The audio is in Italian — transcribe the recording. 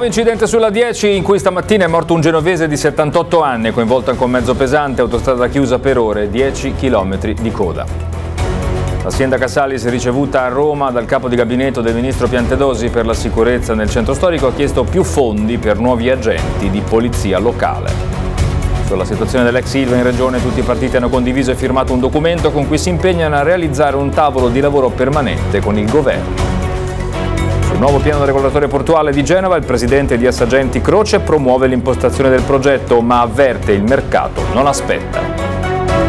incidente sulla 10 in cui stamattina è morto un genovese di 78 anni, coinvolto anche un mezzo pesante, autostrada chiusa per ore, 10 chilometri di coda. La sindaca Salis, ricevuta a Roma dal capo di gabinetto del ministro Piantedosi per la sicurezza nel centro storico, ha chiesto più fondi per nuovi agenti di polizia locale. Sulla situazione dell'ex Ilva in regione tutti i partiti hanno condiviso e firmato un documento con cui si impegnano a realizzare un tavolo di lavoro permanente con il governo. Sul nuovo piano regolatore portuale di Genova il presidente di Assagenti Croce promuove l'impostazione del progetto ma avverte il mercato non aspetta.